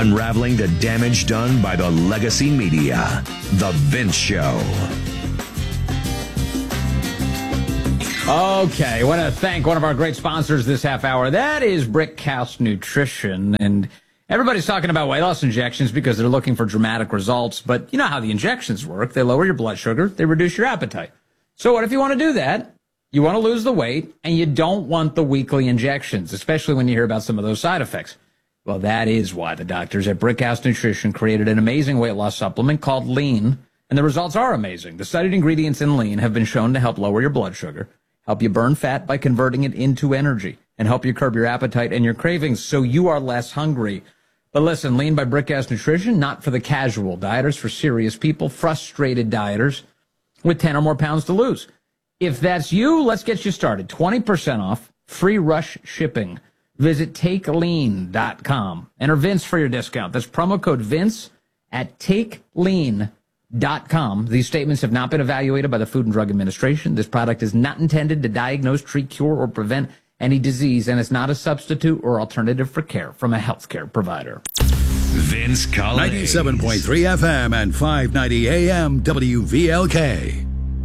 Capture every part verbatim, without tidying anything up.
unraveling the damage done by the legacy media. The Vince Show. Okay, I want to thank one of our great sponsors this half hour. That is Brickhouse Nutrition. And everybody's talking about weight loss injections because they're looking for dramatic results. But you know how the injections work. They lower your blood sugar. They reduce your appetite. So what if you want to do that? You want to lose the weight, and you don't want the weekly injections, especially when you hear about some of those side effects. Well, that is why the doctors at Brickhouse Nutrition created an amazing weight loss supplement called Lean. And the results are amazing. The studied ingredients in Lean have been shown to help lower your blood sugar, help you burn fat by converting it into energy, and help you curb your appetite and your cravings so you are less hungry. But listen, Lean by Brickhouse Nutrition, not for the casual dieters, for serious people, frustrated dieters with ten or more pounds to lose. If that's you, let's get you started. twenty percent off, free rush shipping. Visit take lean dot com. Enter Vince for your discount. That's promo code Vince at take lean dot com. These statements have not been evaluated by the Food and Drug Administration. This product is not intended to diagnose, treat, cure, or prevent any disease, and it's not a substitute or alternative for care from a healthcare provider. Vince Collins. ninety-seven point three F M and five ninety A M W V L K.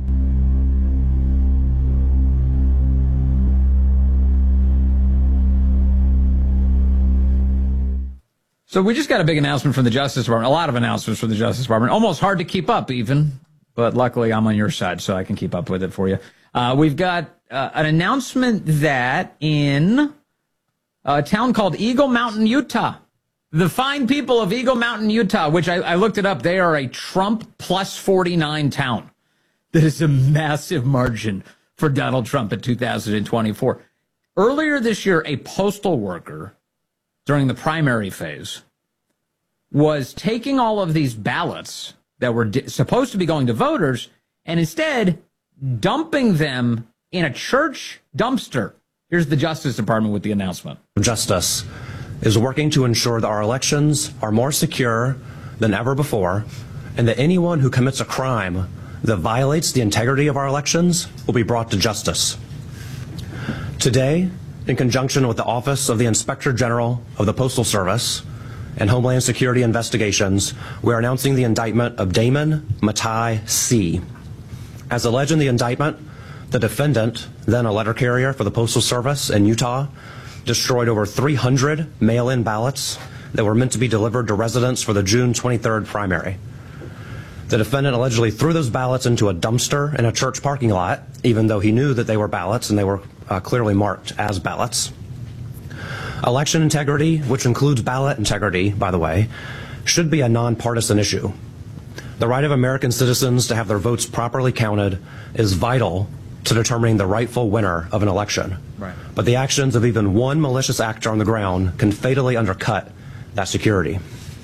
So we just got a big announcement from the Justice Department, a lot of announcements from the Justice Department, almost hard to keep up even, but luckily I'm on your side so I can keep up with it for you. Uh, we've got uh, an announcement that in a town called Eagle Mountain, Utah, the fine people of Eagle Mountain, Utah, which I, I looked it up, they are a Trump plus forty-nine town. That is a massive margin for Donald Trump in two thousand twenty-four. Earlier this year, a postal worker during the primary phase was taking all of these ballots that were di- supposed to be going to voters and instead dumping them in a church dumpster. Here's the Justice Department with the announcement. Justice is working to ensure that our elections are more secure than ever before, and that anyone who commits a crime that violates the integrity of our elections will be brought to justice. Today, in conjunction with the Office of the Inspector General of the Postal Service and Homeland Security Investigations, we are announcing the indictment of Damon Matai C. As alleged in the indictment, the defendant, then a letter carrier for the Postal Service in Utah, destroyed over three hundred mail-in ballots that were meant to be delivered to residents for the June twenty-third primary. The defendant allegedly threw those ballots into a dumpster in a church parking lot, even though he knew that they were ballots and they were uh, clearly marked as ballots. Election integrity, which includes ballot integrity, by the way, should be a nonpartisan issue. The right of American citizens to have their votes properly counted is vital to determining the rightful winner of an election. Right. But the actions of even one malicious actor on the ground can fatally undercut that security.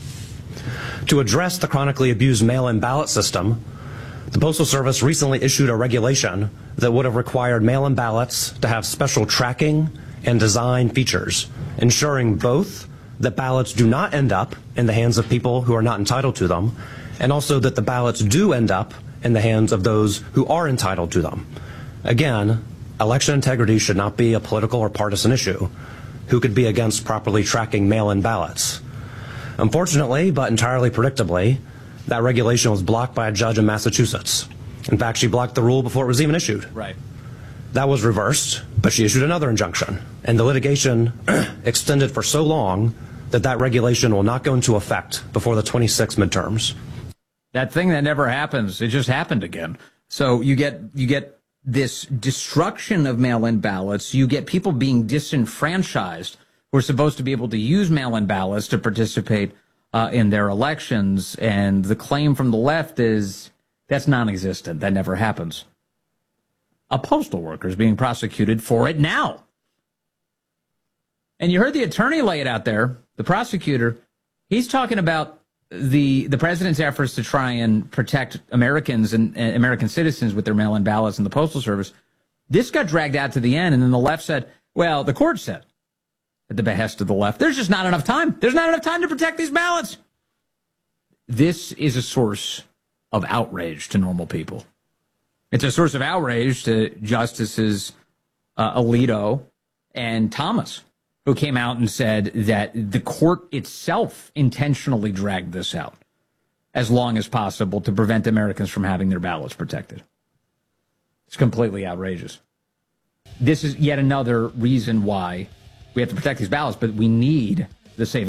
To address the chronically abused mail-in ballot system, the Postal Service recently issued a regulation that would have required mail-in ballots to have special tracking and design features, ensuring both that ballots do not end up in the hands of people who are not entitled to them, and also that the ballots do end up in the hands of those who are entitled to them. Again, election integrity should not be a political or partisan issue. Who could be against properly tracking mail-in ballots? Unfortunately, but entirely predictably, that regulation was blocked by a judge in Massachusetts. In fact, she blocked the rule before it was even issued. Right. That was reversed, but she issued another injunction. And the litigation extended for so long that that regulation will not go into effect before the twenty-six midterms. That thing that never happens, it just happened again. So you get you get this destruction of mail-in ballots. You get people being disenfranchised who are supposed to be able to use mail-in ballots to participate uh, in their elections. And the claim from the left is that's non-existent. That never happens. A postal worker is being prosecuted for it now. And you heard the attorney lay it out there, the prosecutor. He's talking about the the president's efforts to try and protect Americans and uh, American citizens with their mail-in ballots in the Postal Service. This got dragged out to the end, and then the left said, well, the court said, at the behest of the left, there's just not enough time. There's not enough time to protect these ballots. This is a source of outrage to normal people. It's a source of outrage to Justices uh, Alito and Thomas, who came out and said that the court itself intentionally dragged this out as long as possible to prevent Americans from having their ballots protected. It's completely outrageous. This is yet another reason why we have to protect these ballots, but we need the same